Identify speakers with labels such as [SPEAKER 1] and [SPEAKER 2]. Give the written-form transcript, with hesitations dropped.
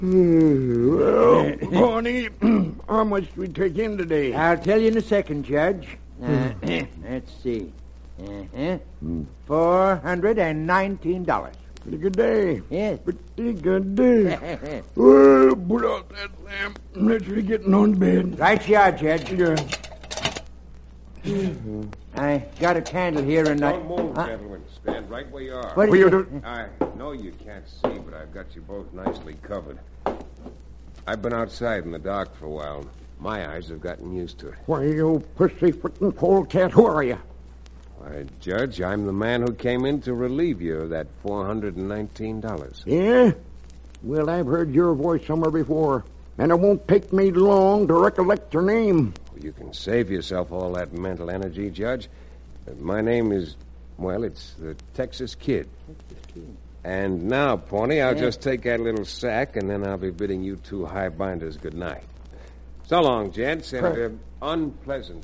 [SPEAKER 1] Well, Barney, how much do we take in today?
[SPEAKER 2] I'll tell you in a second, Judge. Let's see. $419.
[SPEAKER 1] Pretty good day.
[SPEAKER 2] Yes.
[SPEAKER 1] Pretty good day. Well, put out that lamp. Let's be getting on bed.
[SPEAKER 2] Right you are, Judge.
[SPEAKER 1] Yeah.
[SPEAKER 2] I got a candle here and
[SPEAKER 3] Don't move, gentlemen. Stand right where you are.
[SPEAKER 2] What
[SPEAKER 1] Well,
[SPEAKER 2] is
[SPEAKER 1] you
[SPEAKER 2] it?
[SPEAKER 3] I know you can't see, but I've got you both nicely covered. I've been outside in the dark for a while. My eyes have gotten used to it.
[SPEAKER 1] Why, you pussyfooting polecat, who are you?
[SPEAKER 3] Why, Judge, I'm the man who came in to relieve you of that $419.
[SPEAKER 1] Yeah? Well, I've heard your voice somewhere before, and it won't take me long to recollect your name.
[SPEAKER 3] You can save yourself all that mental energy, Judge. My name is, well, it's the Texas Kid. And now, Pawnee, I'll just take that little sack, and then I'll be bidding you two high binders good night. So long, gents, and unpleasant